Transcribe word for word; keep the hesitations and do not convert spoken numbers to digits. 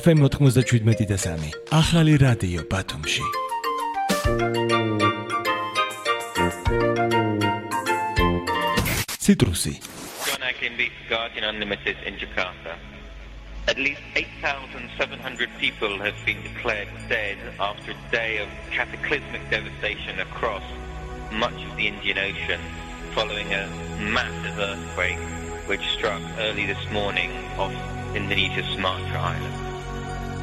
ეფ ემ ninety-seven და three. ახალი რადიო ბათუმში. Citrusy. John Akin, Guardian Unlimited in Jakarta. At least eight thousand seven hundred people have been declared dead after a day of cataclysmic devastation across much of the Indian Ocean following a massive earthquake which struck early this morning off Indonesia's Sumatra Island.